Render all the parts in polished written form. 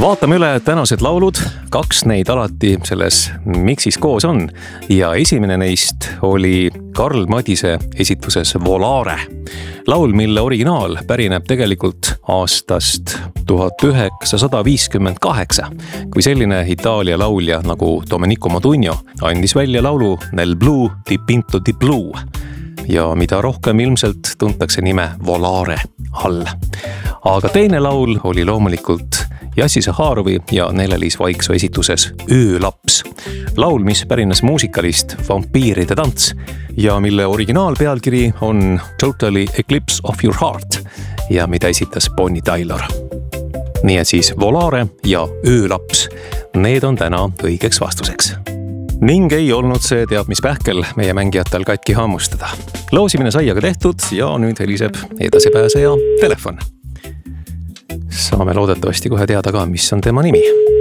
Vaatame üle tänased laulud, 2 neid alati selles miksis koos on ja esimene neist oli Karl Madise esituses Volare. Laul, mille originaal pärineb tegelikult aastast 1958, kui selline Itaalia laulja nagu Domenico Modugno andis välja laulu Nel blu dipinto di blu ja mida rohkem ilmselt tuntakse nime Volare all. Aga teine laul oli loomulikult Jassi Zaharovi ja Nele-Liis Vaiksoo esituses Öölaps. Laul, mis pärines muusikalist Vampiiride tants ja mille originaalpealkiri on Totally Eclipse of Your Heart ja mida esitas Bonnie Tyler. Nii et siis Volare ja Öölaps, need on täna õigeks vastuseks. Ning ei olnud see teab mis pähkel meie mängijatel katki hammustada. Loosimine sai aga tehtud ja nüüd heliseb edasipääseja telefon. Saame loodetavasti kohe teada ka, mis on tema nimi.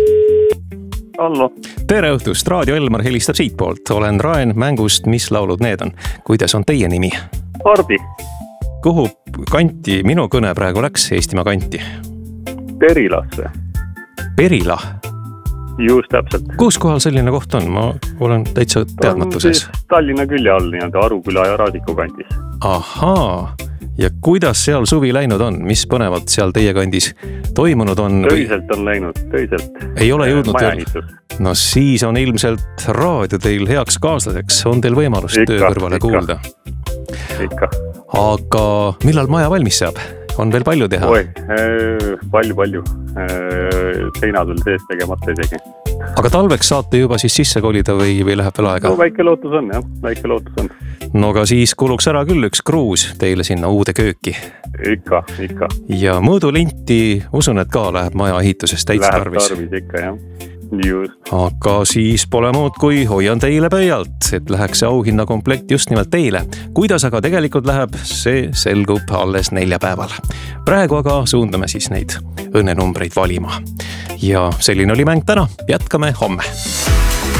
Hallo. Tere õhtust, Raadio Elmar helistab siitpoolt. Olen Raen mängust, mis laulud need on. Kuidas on teie nimi? Hardi. Kuhu kanti minu kõne praegu läks Eestimaa kanti? Perilasse. Perila? Just täpselt. Kus kohal selline koht on? Ma olen täitsa teadmatuses. Tallinna külje all, Aruküla ja Raadiku kantis. Ahaa. Ja kuidas seal suvi läinud on? Mis põnevad seal teie kandis toimunud on? Töiselt on läinud, töiselt. Ei ole jõudnud majahitus. No siis on ilmselt raadio teil heaks kaaslaseks. On teil võimalust töö kõrvale kuulda? Ikka. Aga millal maja valmis saab? On veel palju teha? Oi, palju. Seinad veel sees tegemata isegi. Aga talveks saate juba siis sisse kolida või läheb veel aega? No väike lootus on, jah. Väike lootus on. No ka siis kuluks ära küll üks kruus teile sinna uude kööki. Ikka. Ja mõõdulinti usun, et ka läheb maja ehitusest täitsa tarvis. Läheb tarvis ikka, jah. Just. Aga siis pole muud kui hoian teile pöialt, et läheks see auhinna komplekt just nimelt teile. Kuidas aga tegelikult läheb, see selgub alles 4 päeval. Praegu aga suundame siis neid õnnenumbreid valima. Ja selline oli mäng täna, jätkame homme.